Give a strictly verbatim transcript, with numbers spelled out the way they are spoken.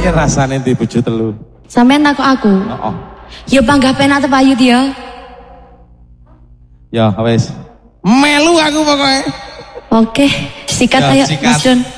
Piye rasane di bojo telu? Sampeyan takok aku. Heeh. Ya panggah penak te payu dia. Ya wis. Melu aku pokoknya. Oke, sikat Ya, ayo sikat. Mas Don.